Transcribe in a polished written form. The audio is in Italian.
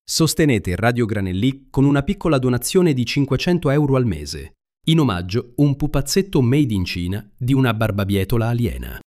Sostenete Radio Granellì con una piccola donazione di 500 euro al mese. In omaggio, un pupazzetto made in Cina di una barbabietola aliena.